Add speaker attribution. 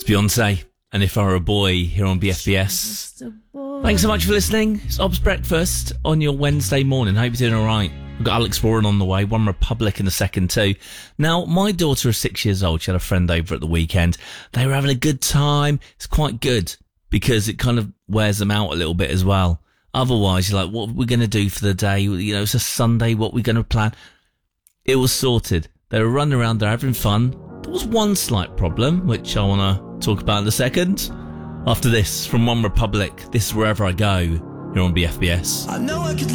Speaker 1: Beyonce, and If I Were a Boy, here on BFBS. Thanks so much for listening. It's Ob's Breakfast on your Wednesday morning. Hope you're doing all right. We've got Alex Warren on the way, One Republic in a second too. Now, my daughter is 6 years old. She had a friend over at the weekend. They were having a good time. It's quite good because it kind of wears them out a little bit as well. Otherwise, you're like, what are we going to do for the day? You know, it's a Sunday. What are we going to plan? It was sorted. They were running around there having fun. There was one slight problem, which I want to talk about in a second. After this, from One Republic, this is Wherever I Go, here on BFBS.
Speaker 2: I know I could